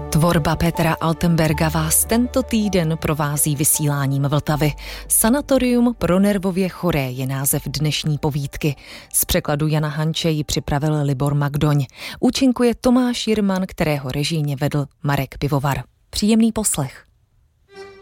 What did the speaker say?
Tvorba Petra Altenberga vás tento týden provází vysíláním Vltavy. Sanatorium pro nervově choré je název dnešní povídky. Z překladu Jana Hanče ji připravil Libor Magdoň. Účinkuje Tomáš Jirman, kterého režijně vedl Marek Pivovar. Příjemný poslech.